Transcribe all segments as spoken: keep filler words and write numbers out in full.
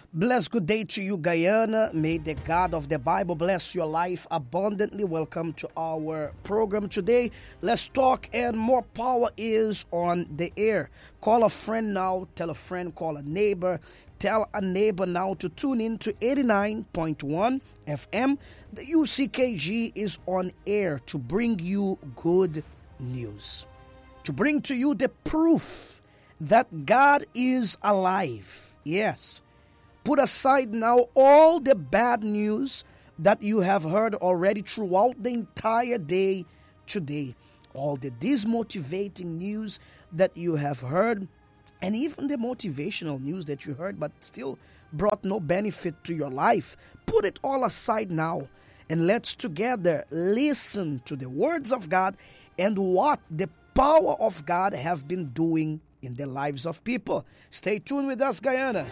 Bless good day to you, Guyana. May the God of the Bible bless your life abundantly. Welcome to our program today. Let's talk, and more power is on the air. Call a friend now. Tell a friend. Call a neighbor. Tell a neighbor now to tune in to eighty-nine point one F M. The U C K G is on air to bring you good news, to bring to you the proof that God is alive. Yes. Put aside now all the bad news that you have heard already throughout the entire day today. All the dismotivating news that you have heard, and even the motivational news that you heard but still brought no benefit to your life. Put it all aside now, and let's together listen to the words of God and what the power of God have been doing in the lives of people. Stay tuned with us, Guyana.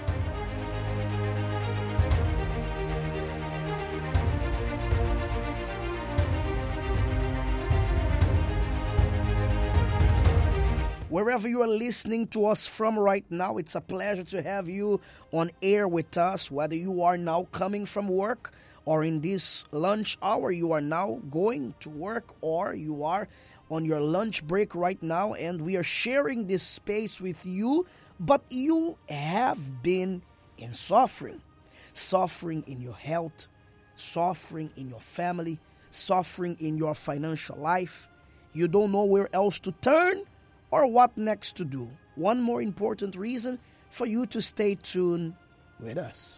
Wherever you are listening to us from right now, it's a pleasure to have you on air with us, whether you are now coming from work or in this lunch hour, you are now going to work, or you are on your lunch break right now, and we are sharing this space with you, but you have been in suffering, suffering in your health, suffering in your family, suffering in your financial life. You don't know where else to turn or what next to do. One more important reason for you to stay tuned with us.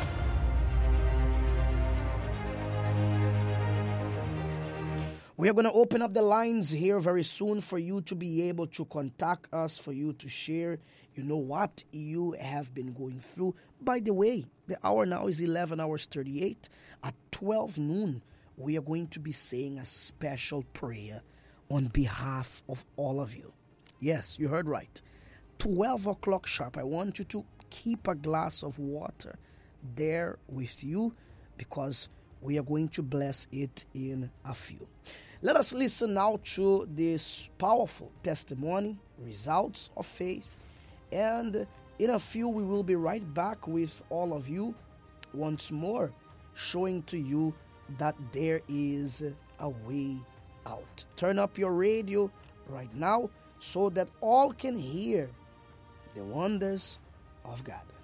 We are going to open up the lines here very soon for you to be able to contact us, for you to share, you know, what you have been going through. By the way, the hour now is eleven hours thirty-eight. At twelve noon, we are going to be saying a special prayer on behalf of all of you. Yes, you heard right. twelve o'clock sharp. I want you to keep a glass of water there with you, because we are going to bless it in a few. Let us listen now to this powerful testimony, results of faith. And in a few, we will be right back with all of you once more, showing to you that there is a way out. Turn up your radio right now, so that all can hear the wonders of God.